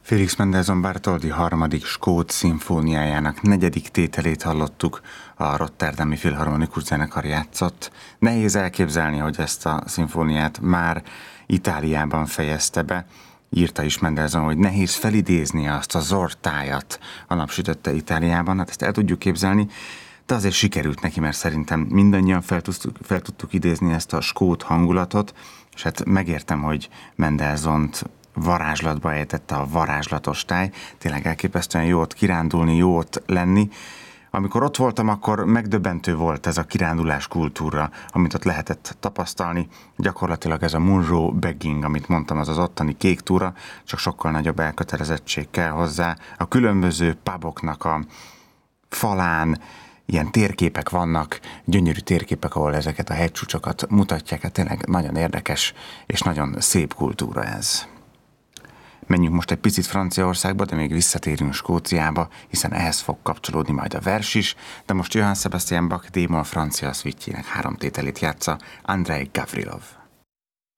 Félix Mendelssohn Bartholdy harmadik skót szimfóniájának negyedik tételét hallottuk, a Rotterdami Filharmonikus Zenekar játszott. Nehéz elképzelni, hogy ezt a szimfóniát már Itáliában fejezte be. Írta is Mendelssohn, hogy nehéz felidézni azt a zortájat a napsütötte Itáliában, hát ezt el tudjuk képzelni, de azért sikerült neki, mert szerintem mindannyian fel tudtuk idézni ezt a skót hangulatot, és hát megértem, hogy Mendelssohnt varázslatba ejtette a varázslatos táj, tényleg elképesztően jó ott kirándulni, jó ott lenni. Amikor ott voltam, akkor megdöbbentő volt ez a kirándulás kultúra, amit ott lehetett tapasztalni. Gyakorlatilag ez a Munro begging, amit mondtam, az ottani kék túra, csak sokkal nagyobb elkötelezettség kell hozzá. A különböző puboknak a falán ilyen térképek vannak, gyönyörű térképek, ahol ezeket a hegycsúcsokat mutatják, hát tényleg nagyon érdekes és nagyon szép kultúra ez. Menjünk most egy picit Franciaországba, de még visszatérünk Skóciába, hiszen ehhez fog kapcsolódni majd a vers is, de most Johann Sebastian Bach D-moll francia szvitjének 3 tételét játsza Andrei Gavrilov.